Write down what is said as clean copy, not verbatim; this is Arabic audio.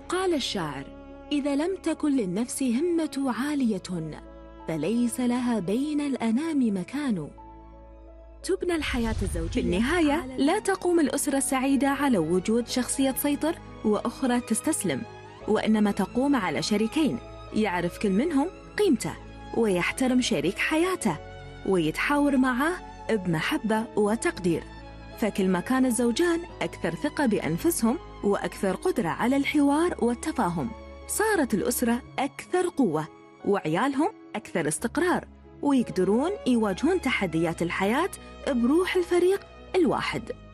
قال الشاعر: إذا لم تكن للنفس همة عالية فليس لها بين الأنام مكان. تبنى الحياة الزوجية في النهاية. لا تقوم الأسرة السعيدة على وجود شخصية تسيطر وأخرى تستسلم، وإنما تقوم على شريكين يعرف كل منهم قيمته ويحترم شريك حياته ويتحاور معاه بمحبة وتقدير. فكل ما كان الزوجان أكثر ثقة بأنفسهم وأكثر قدرة على الحوار والتفاهم، صارت الأسرة أكثر قوة وعيالهم أكثر استقرار، ويقدرون يواجهون تحديات الحياة بروح الفريق الواحد.